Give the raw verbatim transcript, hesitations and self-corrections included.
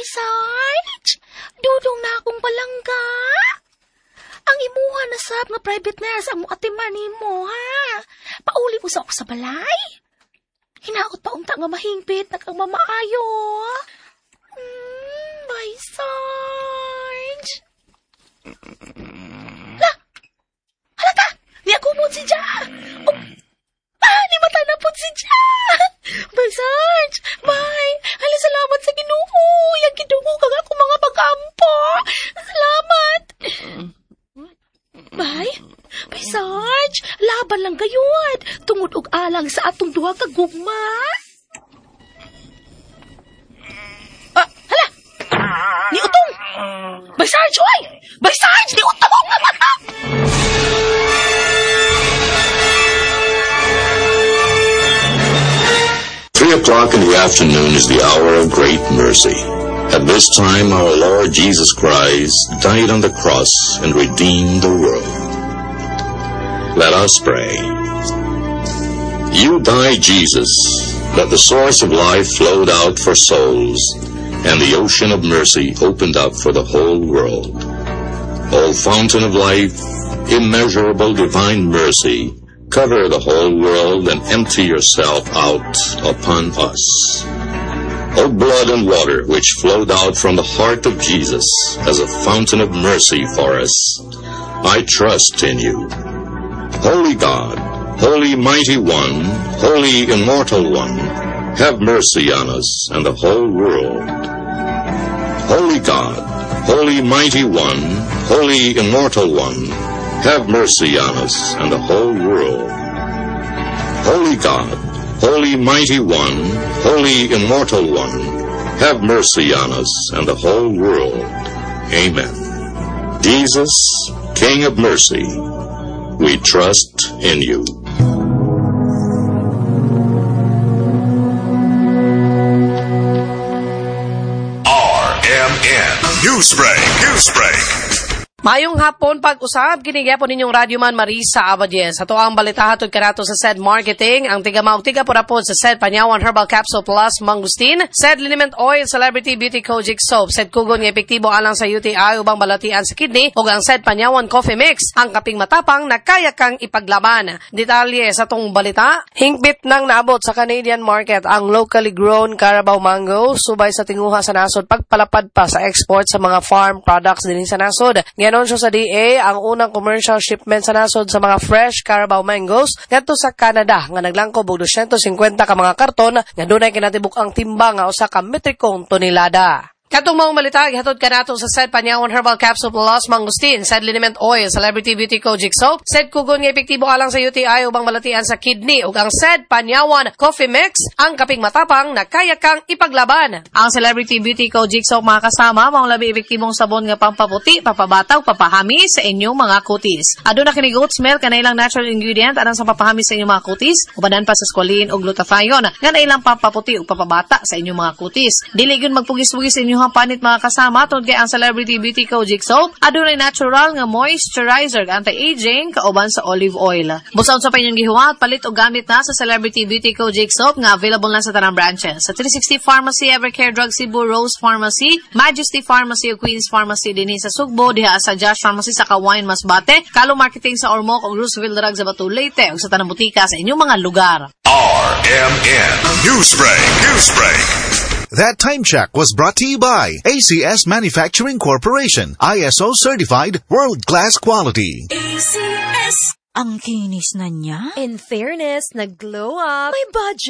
Bay Sarge, dudong na akong palangga. Ang imuha na sab nga private nurse ang muatiman nimo, ha? Pauli mo sa ako sa balay. Hinaot pa unta nga mahingpit na kang mamaayo. Mm, Bay Sarge. La! Halata! Di ako mo si Ja! Oh, ah, di mata na po si Ja! Bay Sarge! Bay! Hali, salamat sa Ginoo! Yang gidungo kang ako mga pag-ampo! Salamat! Bay? Bay Sarge! Laban lang gayon! Tungod og alang sa atong duha ka gugma! Ah, hala! Ni Utong! Bay Sarge, oy! Bay Sarge! Ni Utong! Three o'clock in the afternoon is the hour of great mercy. At this time, our Lord Jesus Christ died on the cross and redeemed the world. Let us pray. You died, Jesus, that the source of life flowed out for souls, and the ocean of mercy opened up for the whole world. O fountain of life, immeasurable divine mercy, cover the whole world and empty yourself out upon us. O blood and water which flowed out from the heart of Jesus as a fountain of mercy for us, I trust in you. Holy God, Holy Mighty One, Holy Immortal One, have mercy on us and the whole world. Holy God, Holy Mighty One, Holy Immortal One, have mercy on us and the whole world. Holy God, Holy Mighty One, Holy Immortal One, have mercy on us and the whole world. Amen. Jesus, King of mercy, we trust in you. R M N Newsbreak, Newsbreak. Mayong hapon pag-usab, kinigyapo ninyong Radyo Man Marisa Abadien. Sa tuang balita hatod kanato sa S E D Marketing, ang tiga-maog tiga purapod sa S E D Panyawan Herbal Capsule Plus Mangustin, S E D Liniment Oil, Celebrity Beauty Kojic Soap, S E D Kugon nga epektibo alang sa U T I ubang balatian sa kidney, ug ang S E D Panyawan Coffee Mix, ang kaping matapang na kaya kang ipaglaban. Detalye sa tong balita, hingpit nang naabot sa Canadian market ang locally grown Carabao Mango, subay sa tinguha sa nasod pagpalapad pa sa export sa mga farm products din sa nasod. Anunsyo sa D A ang unang commercial shipment sa nasod sa mga fresh Carabao mangoes ngadto sa Canada nga naglangkob og two hundred fifty ka mga karton nga dunay kinatibuk ang timbang nga usa ka metrikong tonelada. Katong mga balita, ihatod ka nato sa S E D Panyawan Herbal Capsule Plus Mangustin, S E D Liniment Oil, Celebrity Beauty Kojic Soap, S E D Kugon nga epektibo alang sa U T I ubang balatian sa kidney, ug ang S E D Panyawan Coffee Mix, ang kaping matapang na kaya kang ipaglaban. Ang Celebrity Beauty Kojic Soap mga kasama, mga labi epektibong sabon nga pampaputi, papabataw, papahami sa inyong mga kutis. Aduna kini goat smell kanailang natural ingredient alang sa papahami sa inyong mga kutis, ubanan pa sa squalene ug glutathione, nga nailang pampaputi ug papabata sa inyong mga kutis. Dili gyud magpugis-pugis sa inyong ang panit mga kasama tungod kay ang Celebrity Beauty Kojic Soap adunay natural nga moisturizer anti-aging kauban sa olive oil. Busaw sa inyong gihuwat palit og gamit na sa Celebrity Beauty Kojic Soap nga available na sa tanang branches sa three sixty Pharmacy, Evercare Drug Cebu, Rose Pharmacy, Majesty Pharmacy ug Queens Pharmacy dinhi sa Sugbo, diha sa Josh Pharmacy sa Kawayan Masbate, Kalo Marketing sa Ormoc ug Roosevelt Drug sa Batu Leyte ug sa tanang butika sa inyong mga lugar. R M N Newsbreak, Newsbreak. That time check was brought to you by A C S Manufacturing Corporation, I S O certified, world-class quality. A C S. Ang kinis na niya. In fairness, nag-glow up. May budget.